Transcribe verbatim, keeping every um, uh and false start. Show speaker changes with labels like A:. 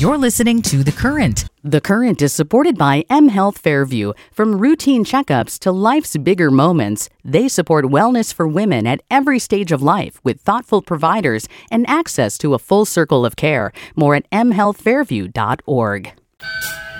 A: You're listening to The Current.
B: The Current is supported by mHealth Fairview. From routine checkups to life's bigger moments, they support wellness for women at every stage of life with thoughtful providers and access to a full circle of care. More at m health fairview dot org.